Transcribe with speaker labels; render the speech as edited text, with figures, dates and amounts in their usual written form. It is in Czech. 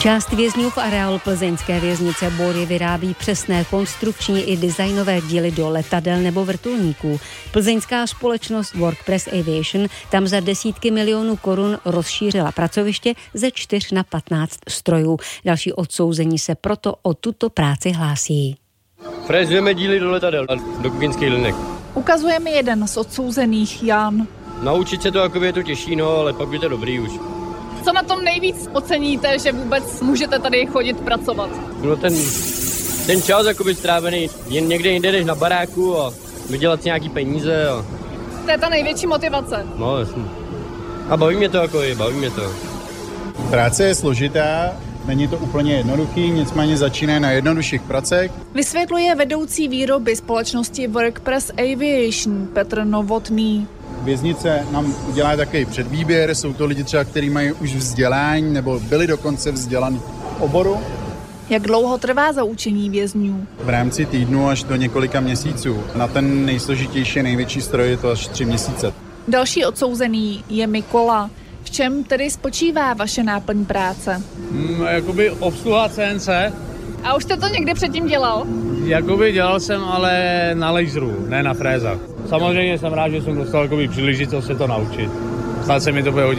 Speaker 1: Část vězňů v areálu plzeňské věznice Bory vyrábí přesné konstrukční i designové díly do letadel nebo vrtulníků. Plzeňská společnost WorkPress Aviation tam za desítky milionů korun rozšířila pracoviště ze 4 na 15 strojů. Další odsouzení se proto o tuto práci hlásí.
Speaker 2: Frezujeme díly do letadel a do kuchyňských linek.
Speaker 3: Ukazuje mi jeden z odsouzených, Jan.
Speaker 2: Naučit se to, jako je to těžší, no, ale pak je to dobrý už.
Speaker 4: Co na tom nejvíc oceníte, že vůbec můžete tady chodit pracovat?
Speaker 2: No ten čas jakoby strávený jen někde jinde než na baráku a vydělat si nějaký peníze. A...
Speaker 4: To je ta největší motivace.
Speaker 2: No jasně. A baví mě to.
Speaker 5: Práce je složitá, není to úplně jednoduchý, nicméně začíná na jednodušších pracech.
Speaker 3: Vysvětluje vedoucí výroby společnosti WorkPress Aviation Petr Novotný.
Speaker 5: Věznice nám udělá takový předvýběr, jsou to lidi třeba, kteří mají už vzdělání nebo byli dokonce vzdělaní v oboru.
Speaker 3: Jak dlouho trvá zaučení vězňů?
Speaker 5: V rámci týdnu až do několika měsíců. Na ten nejsložitější, největší stroj je to až 3 měsíce.
Speaker 3: Další odsouzený je Mikola. V čem tedy spočívá vaše náplň práce?
Speaker 6: Jakoby obsluha CNC.
Speaker 4: A už jste to někdy předtím dělal?
Speaker 6: Jakoby dělal jsem, ale na laseru, ne na frézách. Samozřejmě jsem rád, že jsem dostal příležitost se to naučit. Snad se mi to bude hodit.